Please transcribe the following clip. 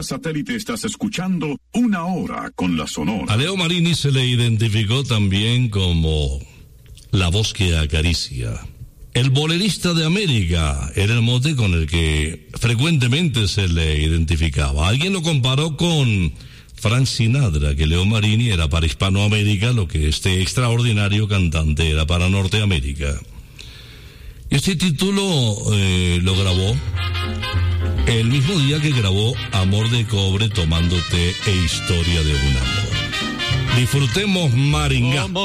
vía satélite estás escuchando Una Hora con la Sonora. A Leo Marini se le identificó también como la voz que acaricia. El bolerista de América era el mote con el que frecuentemente se le identificaba. Alguien lo comparó con Frank Sinatra, que Leo Marini era para Hispanoamérica lo que este extraordinario cantante era para Norteamérica. Este título lo grabó el mismo día que grabó Amor de Cobre, Tomando Té e Historia de un Amor. Disfrutemos Maringá.